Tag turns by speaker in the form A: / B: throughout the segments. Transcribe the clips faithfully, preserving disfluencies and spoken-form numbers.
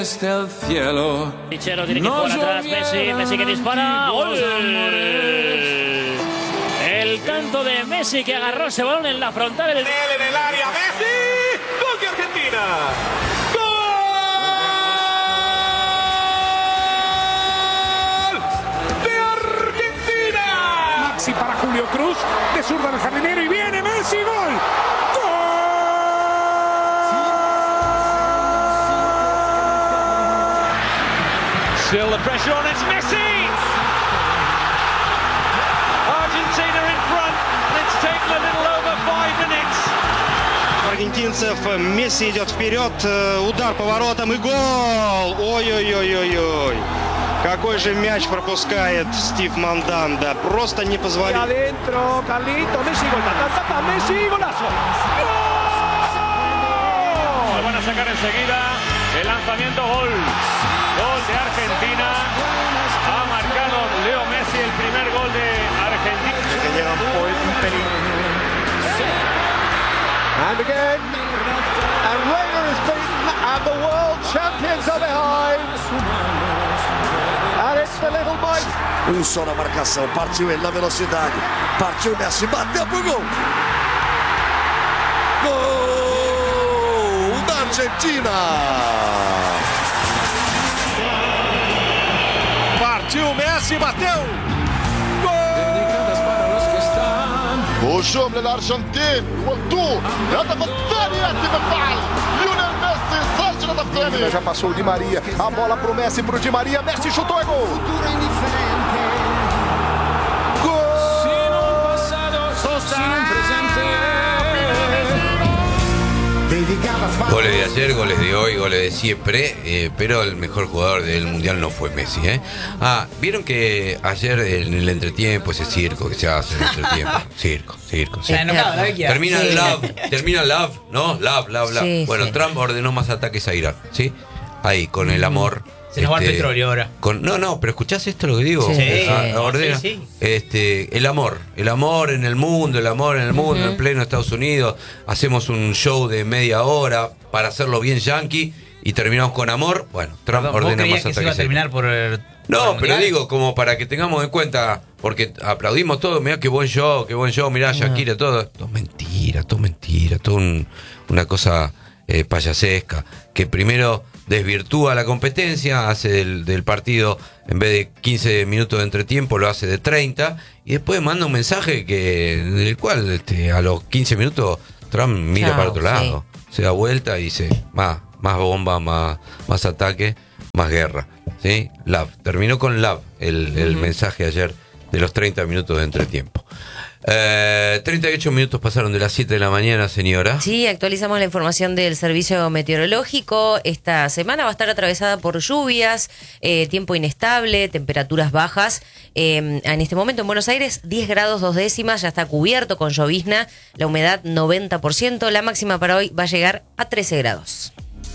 A: Desde el cielo.
B: Pichero tiene que jugar atrás, Messi, Messi que dispara. ¡Gol! El canto de Messi que agarró ese balón en la frontal.
C: En el área, Messi. ¡Gol de Argentina! ¡Gol de Argentina!
D: Maxi para Julio Cruz, de zurda al jardinero y viene Messi, gol.
C: Still the pressure on, it's Messi! Argentina in front, and it's taken a little over five minutes.
E: Аргентинцев, Месси идет вперед, удар по воротам и гол! Ой-ой-ой-ой-ой! Какой же мяч пропускает Стив Манданда, просто не позволит.
F: Adentro, Carlito, Messi, gol, tata, Messi, golazo. ¡Gol!
B: Lo van a sacar enseguida, el lanzamiento, gol. Gol de Argentina. Ha marcado Leo Messi el primer gol de Argentina.
F: And again, and Reina is beaten, and the world champions are behind. And it's the little Mike.
G: Um só na marcação, partiu ele na velocidade, partiu Messi, bateu pro gol. Gol da Argentina.
C: Partiu Messi, bateu!
H: هجوم للارجنتين والطو الهدف الثاني ياتي بالفعل ليونيل ميسي سجل الهدف الثاني.
F: Já passou o Di Maria, a bola pro Messi, pro Di Maria, Messi chutou, é gol.
I: Goles de ayer, goles de hoy, goles de siempre, eh, pero el mejor jugador del Mundial no fue Messi, ¿eh? Ah, ¿vieron que ayer en el entretiempo, ese circo que se hace en el entretiempo? Circo, circo, circo. Termina el love, termina el love, ¿no? Love, love, love. Sí, bueno, sí. Trump ordenó más ataques a Irán, ¿sí? Ahí, con el amor.
J: Se nos va el petróleo ahora.
I: Con, no, no, pero ¿escuchás esto lo que digo?
J: Sí,
I: ah, ordena,
J: sí, sí.
I: Este, el amor, el amor en el mundo, el amor en el mundo, uh-huh. En pleno Estados Unidos. Hacemos un show de media hora para hacerlo bien yankee y terminamos con amor. Bueno, Trump
J: ¿Vos
I: ordena
J: creías
I: más
J: que
I: ataques.
J: se iba a terminar por el,
I: No, por pero digo, como para que tengamos en cuenta, porque aplaudimos todo, mirá qué buen show, qué buen show, mirá Shakira, todo. Todo mentira, todo mentira, todo un, una cosa eh, payasesca, que primero desvirtúa la competencia, hace del, del partido, en vez de quince minutos de entretiempo, lo hace de treinta, y después manda un mensaje que del cual este, a los quince minutos Trump mira Chao, para otro lado, sí. Se da vuelta y dice, más, más bomba, más, más ataque, más guerra, ¿sí? Love, terminó con love el, el uh-huh. mensaje ayer de los treinta minutos de entretiempo. Eh, treinta y ocho minutos pasaron de las siete de la mañana, señora.
K: Sí, actualizamos la información del servicio meteorológico. Esta semana va a estar atravesada por lluvias, eh, tiempo inestable, temperaturas bajas. Eh, en este momento en Buenos Aires, diez grados dos décimas, ya está cubierto con llovizna, la humedad noventa por ciento. La máxima para hoy va a llegar a trece grados.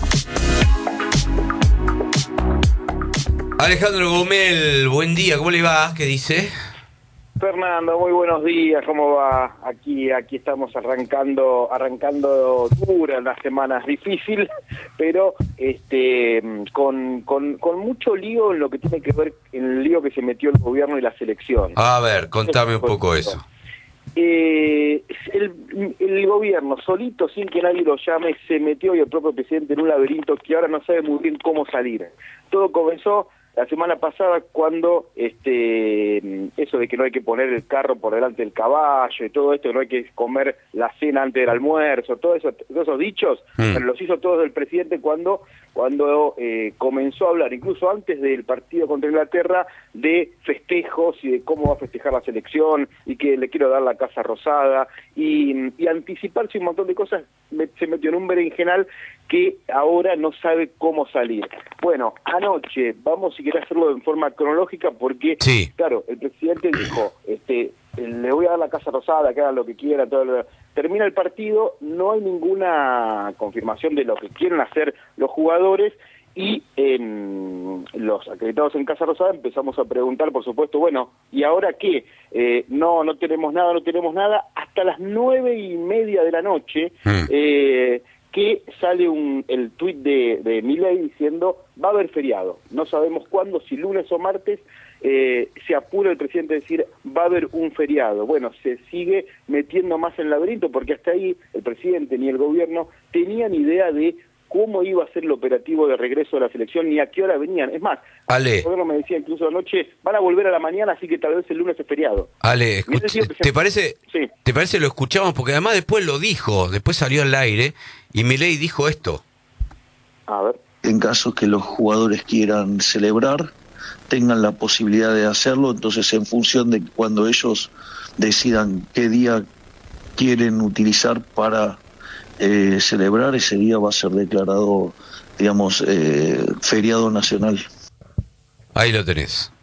I: Alejandro Gomel, buen día, ¿cómo le va? ¿Qué dice?
L: Fernando, muy buenos días, ¿cómo va? Aquí aquí estamos arrancando arrancando dura, las semanas difícil, pero este con, con, con mucho lío en lo que tiene que ver en el lío que se metió el gobierno y las elecciones.
I: A ver, contame un poco eso.
L: Eh, el, el gobierno solito, sin que nadie lo llame, se metió y el propio presidente en un laberinto que ahora no sabe muy bien cómo salir. Todo comenzó la semana pasada cuando este eso de que no hay que poner el carro por delante del caballo y todo esto, que no hay que comer la cena antes del almuerzo, todo eso, todos esos dichos, mm. pero los hizo todos el presidente cuando cuando eh, comenzó a hablar, incluso antes del partido contra Inglaterra, de festejos y de cómo va a festejar la selección y que le quiero dar la Casa Rosada y, y anticiparse un montón de cosas. Me, se metió en un berenjenal que ahora no sabe cómo salir. Bueno, anoche, vamos si querés hacerlo en forma cronológica porque,
I: sí.
L: claro, el presidente dijo, este, le voy a dar la Casa Rosada, que hagan lo que quieran, todo lo... termina el partido, no hay ninguna confirmación de lo que quieren hacer los jugadores y eh, los acreditados en Casa Rosada empezamos a preguntar, por supuesto, bueno, ¿y ahora qué? Eh, no, no tenemos nada, no tenemos nada, hasta las nueve y media de la noche, mm. eh, que sale un, el tuit de, de Milei diciendo va a haber feriado. No sabemos cuándo, si lunes o martes, eh, se apura el presidente a decir va a haber un feriado. Bueno, se sigue metiendo más en el laberinto porque hasta ahí el presidente ni el gobierno tenían idea de cómo iba a ser el operativo de regreso de la selección ni a qué hora venían. Es más,
I: Ale.
L: el gobierno me decía incluso anoche, van a volver a la mañana, así que tal vez el lunes es feriado.
I: Ale, escucha, ¿te parece
L: sí.
I: te parece lo escuchamos? Porque además después lo dijo, después salió al aire y Milei dijo esto.
L: A ver.
A: En caso que los jugadores quieran celebrar, tengan la posibilidad de hacerlo, entonces en función de cuando ellos decidan qué día quieren utilizar para eh, celebrar, ese día va a ser declarado, digamos, eh, feriado nacional.
I: Ahí lo tenés.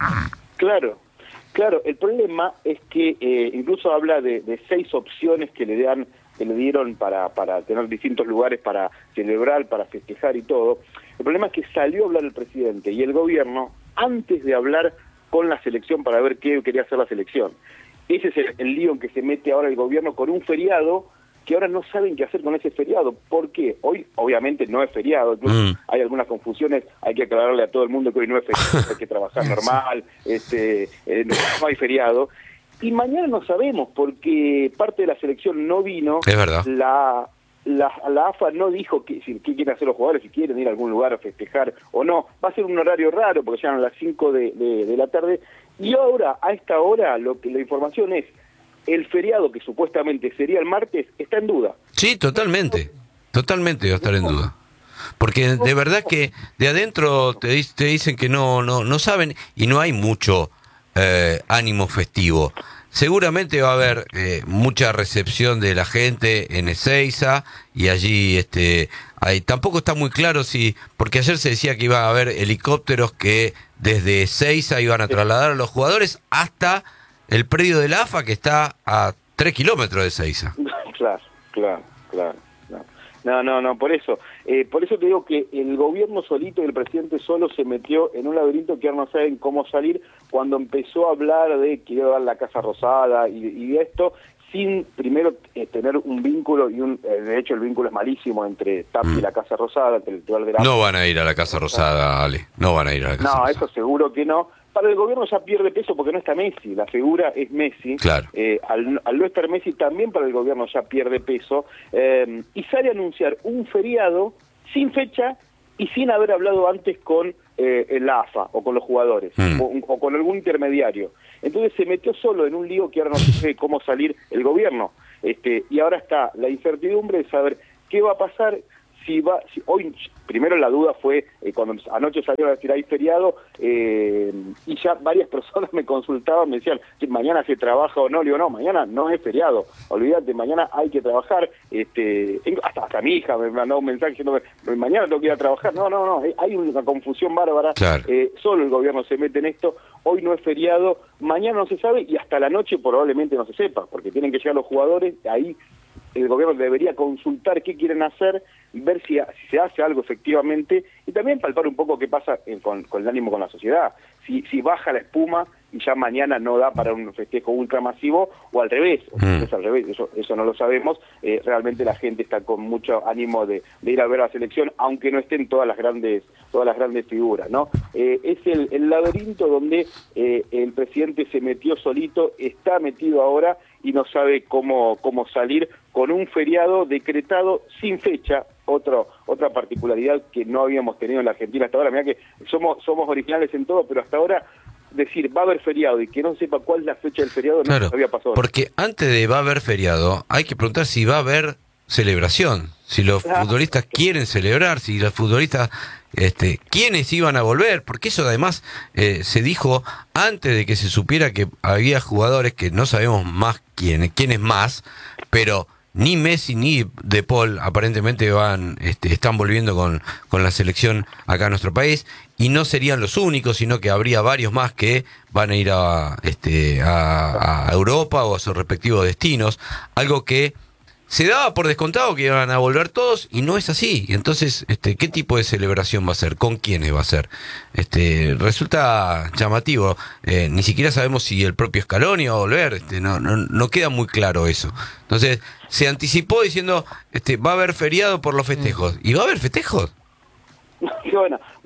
L: Claro, claro, el problema es que eh, incluso habla de, de seis opciones que le dan que le dieron para, para tener distintos lugares para celebrar, para festejar y todo. El problema es que salió a hablar el presidente y el gobierno antes de hablar con la selección para ver qué quería hacer la selección. Ese es el, el lío en que se mete ahora el gobierno con un feriado que ahora no saben qué hacer con ese feriado. ¿Por qué? Hoy obviamente no es feriado, incluso mm. hay algunas confusiones, hay que aclararle a todo el mundo que hoy no es feriado, hay que trabajar normal, este, eh, no, no hay feriado. Y mañana no sabemos, porque parte de la selección no vino.
I: Es verdad.
L: La, la, la A F A no dijo qué que, que quieren hacer los jugadores, si quieren ir a algún lugar a festejar o no. Va a ser un horario raro, porque llegan a las cinco de, de, de la tarde. Y ahora, a esta hora, lo que la información es, el feriado, que supuestamente sería el martes, está en duda.
I: Sí, totalmente. Totalmente va a estar en duda. Porque de verdad que de adentro te, te dicen que no, no, no saben y no hay mucho Eh, ánimo festivo. Seguramente va a haber eh, mucha recepción de la gente en Ezeiza y allí este ahí tampoco está muy claro si, porque ayer se decía que iba a haber helicópteros que desde Ezeiza iban a trasladar a los jugadores hasta el predio de la A F A que está a tres kilómetros de Ezeiza.
L: Claro, claro, claro. No, no, no, por eso. Eh, por eso te digo que el gobierno solito y el presidente solo se metió en un laberinto que ahora no saben cómo salir cuando empezó a hablar de que iba a dar la Casa Rosada y, y de esto, sin primero eh, tener un vínculo, y un eh, de hecho el vínculo es malísimo entre T A P mm. y la Casa Rosada, entre el titular de la...
I: No van a ir a la Casa Rosada, Ale, no van a ir a la Casa
L: No,
I: Rosada.
L: Eso seguro que no. Para el gobierno ya pierde peso porque no está Messi, la figura es Messi.
I: Claro.
L: Eh, al, al no estar Messi también para el gobierno ya pierde peso. Eh, y sale a anunciar un feriado sin fecha y sin haber hablado antes con eh, el A F A o con los jugadores mm. o, o con algún intermediario. Entonces se metió solo en un lío que ahora no sé cómo salir el gobierno. Este, y ahora está la incertidumbre de saber qué va a pasar. Si va, si hoy, primero la duda fue, eh, cuando anoche salieron a decir hay feriado, eh, y ya varias personas me consultaban, me decían, mañana se trabaja o no, le digo, no, mañana no es feriado, olvídate, mañana hay que trabajar, este hasta, hasta mi hija me mandó un mensaje diciendo, mañana tengo que ir a trabajar, no, no, no, hay una confusión bárbara,
I: claro.
L: eh, solo el gobierno se mete en esto, hoy no es feriado, mañana no se sabe, y hasta la noche probablemente no se sepa, porque tienen que llegar los jugadores, ahí el gobierno debería consultar qué quieren hacer, ver si, si se hace algo efectivamente y también palpar un poco qué pasa en, con, con el ánimo con la sociedad. Si, si baja la espuma y ya mañana no da para un festejo ultramasivo o al revés, o
I: mm.
L: es al revés, eso, eso no lo sabemos. Eh, realmente la gente está con mucho ánimo de, de ir a ver la selección, aunque no estén todas las grandes todas las grandes figuras, ¿no? Eh, es el, el laberinto donde eh, el presidente se metió solito, está metido ahora y no sabe cómo cómo salir con un feriado decretado sin fecha. Otro, otra particularidad que no habíamos tenido en la Argentina hasta ahora. Mirá que somos somos originales en todo, pero hasta ahora decir va a haber feriado y que no sepa cuál es la fecha del feriado
I: claro,
L: no había pasado.
I: Porque antes de va a haber feriado hay que preguntar si va a haber celebración, si los ah, futbolistas claro. quieren celebrar, si los futbolistas este, quiénes iban a volver, porque eso además eh, se dijo antes de que se supiera que había jugadores que no sabemos más quiénes, quiénes más, pero ni Messi ni De Paul aparentemente van, este, están volviendo con, con la selección acá a nuestro país, y no serían los únicos, sino que habría varios más que van a ir a, este, a, a Europa o a sus respectivos destinos, algo que se daba por descontado que iban a volver todos y no es así. Entonces, este, ¿qué tipo de celebración va a ser? ¿Con quiénes va a ser? Este, resulta llamativo. Eh, ni siquiera sabemos si el propio Scaloni va a volver. Este, no, no, no queda muy claro eso. Entonces, se anticipó diciendo, este, va a haber feriado por los festejos. ¿Y va a haber festejos?
L: Bueno,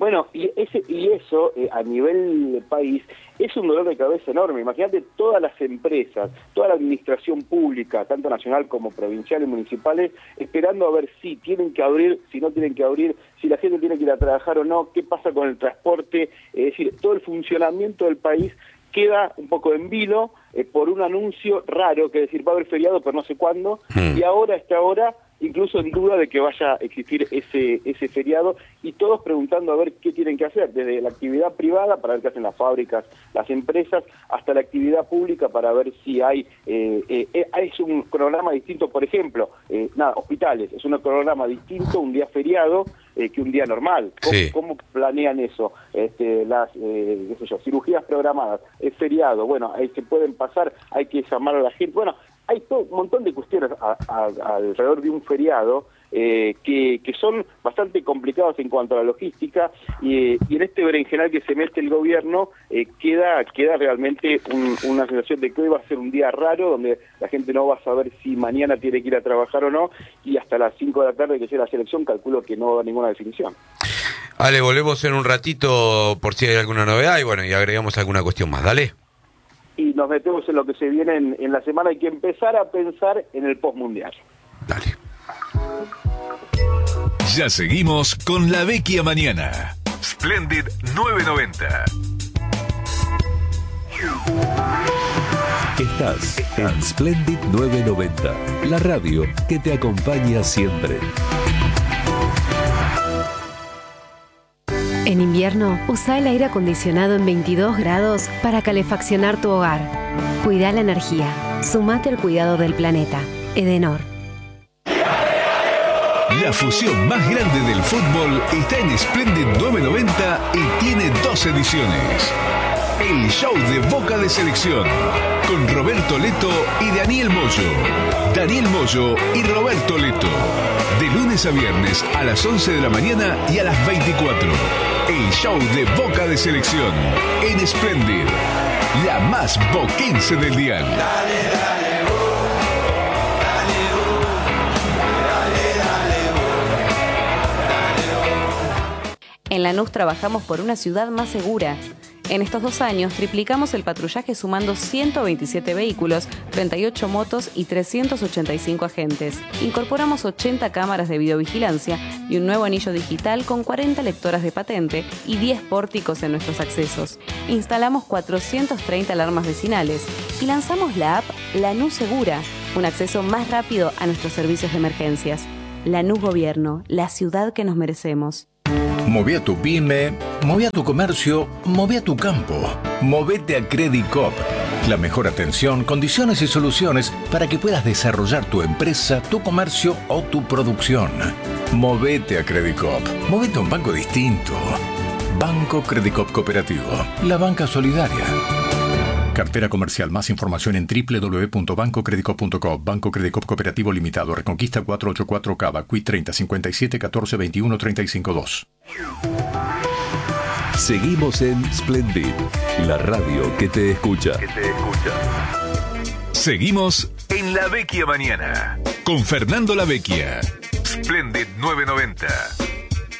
L: Bueno, y ese y eso eh, a nivel país es un dolor de cabeza enorme. Imagínate todas las empresas, toda la administración pública, tanto nacional como provincial y municipales, esperando a ver si tienen que abrir, si no tienen que abrir, si la gente tiene que ir a trabajar o no, qué pasa con el transporte, es decir, todo el funcionamiento del país queda un poco en vilo eh, por un anuncio raro, que es decir, va a haber feriado pero no sé cuándo, mm. y ahora, hasta ahora, incluso en duda de que vaya a existir ese ese feriado, y todos preguntando a ver qué tienen que hacer, desde la actividad privada para ver qué hacen las fábricas, las empresas, hasta la actividad pública para ver si hay eh, eh, eh, es un cronograma distinto, por ejemplo, eh, nada, hospitales, es un cronograma distinto un día feriado eh, que un día normal. ¿Cómo, sí. ¿Cómo planean eso? Este, las eh, qué sé yo, cirugías programadas, es feriado, bueno, ahí se pueden pasar, hay que llamar a la gente, bueno, hay todo un montón de cuestiones a, a, alrededor de un feriado eh, que, que son bastante complicados en cuanto a la logística, y, y en este berenjenal que se mete el gobierno eh, queda queda realmente un, una sensación de que hoy va a ser un día raro, donde la gente no va a saber si mañana tiene que ir a trabajar o no, y hasta las cinco de la tarde que sea la selección calculo que no va a haber ninguna definición.
I: Ale, volvemos en un ratito por si hay alguna novedad y bueno, y agregamos alguna cuestión más, dale.
L: Y nos metemos en lo que se viene en, en la semana. Hay que empezar a pensar en el postmundial.
I: Dale.
M: Ya seguimos con La Vecchia Mañana. Splendid nueve noventa.
N: Estás en Splendid nueve noventa, la radio que te acompaña siempre.
O: En invierno, usa el aire acondicionado en veintidós grados para calefaccionar tu hogar. Cuida la energía. Sumate al cuidado del planeta. Edenor.
M: La fusión más grande del fútbol está en Splendid nueve noventa y tiene dos ediciones. El show de Boca de Selección, con Roberto Leto y Daniel Moyo. Daniel Moyo y Roberto Leto. De lunes a viernes a las once de la mañana y a las veinticuatro. El show de Boca de Selección en Splendid, la más boquense del dial. Dale, dale, oh, dale, oh, dale, dale,
P: oh, dale, oh. En Lanús trabajamos por una ciudad más segura. En estos dos años triplicamos el patrullaje sumando ciento veintisiete vehículos, treinta y ocho motos y trescientos ochenta y cinco agentes. Incorporamos ochenta cámaras de videovigilancia y un nuevo anillo digital con cuarenta lectoras de patente y diez pórticos en nuestros accesos. Instalamos cuatrocientas treinta alarmas vecinales y lanzamos la app Lanús Segura, un acceso más rápido a nuestros servicios de emergencias. Lanús Gobierno, la ciudad que nos merecemos.
M: Moví a tu pyme, moví a tu comercio, moví a tu campo. Movete a Credicop. La mejor atención, condiciones y soluciones para que puedas desarrollar tu empresa, tu comercio o tu producción. Movete a Credicop. Movete a un banco distinto. Banco Credicop Cooperativo. La banca solidaria. Cartera comercial. Más información en doble u doble u doble u punto banco credicop punto com. Banco Credicop Cooperativo Limitado. Reconquista cuatrocientos ochenta y cuatro Cava. Q I treinta cincuenta y siete catorce veintiuno treinta y cinco dos.
N: Seguimos en Splendid, la radio que te escucha.
M: Que te escucha. Seguimos en La Vecchia Mañana con Fernando La Vecchia. Splendid nueve noventa.